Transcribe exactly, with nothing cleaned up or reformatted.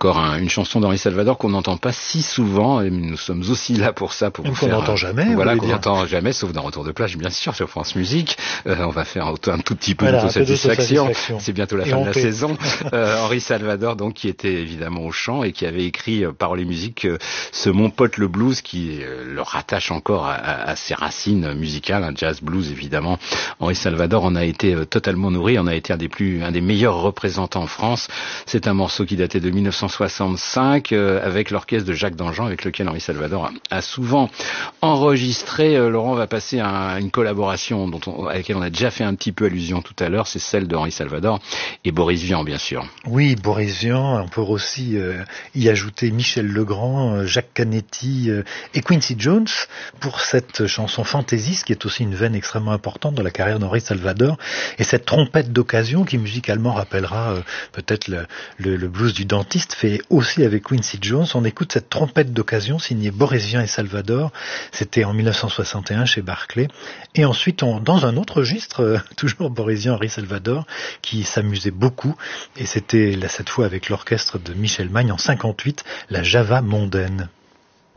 encore un, une chanson d'Henri Salvador qu'on n'entend pas si souvent, et nous sommes aussi là pour ça, pour Même vous qu'on faire... n'entend jamais. Voilà, qu'on n'entend jamais, sauf dans Retour de plage, bien sûr, sur France Musique. Euh, on va faire un, un tout petit peu voilà, d'autosatisfaction. d'autosatisfaction. C'est bientôt la et fin de la paie. saison. Euh, Henri Salvador, donc, qui était évidemment au chant et qui avait écrit, euh, paroles et musique, euh, ce Mon pote le blues, qui euh, le rattache encore à, à, à ses racines musicales, un jazz blues évidemment. Henri Salvador en a été euh, totalement nourri, en a été un des plus, un des meilleurs représentants en France. C'est un morceau qui datait de dix-neuf cent soixante-cinq, euh, avec l'orchestre de Jacques Dangean, avec lequel Henri Salvador a, a souvent enregistré. Euh, Laurent va passer à une collaboration dont on, à laquelle on a déjà fait un petit peu allusion tout à l'heure, c'est celle de Henri Salvador et Boris Vian, bien sûr. Oui, Boris Vian, on peut aussi euh, y ajouter Michel Legrand, euh, Jacques Canetti euh, et Quincy Jones pour cette chanson fantaisiste qui est aussi une veine extrêmement importante dans la carrière d'Henri Salvador, et cette trompette d'occasion qui musicalement rappellera euh, peut-être le, le, le blues du dentiste, fait aussi avec Quincy Jones. On écoute cette trompette d'occasion signée Boris Vian et Salvador, c'était en dix-neuf cent soixante et un chez Barclay, et ensuite on, dans un autre registre, euh, toujours Boris Vian, Henri Salvador, qui s'amusait beaucoup, et c'était là, cette fois avec l'orchestre de Michel Magne en cinquante-huit, la Java mondaine.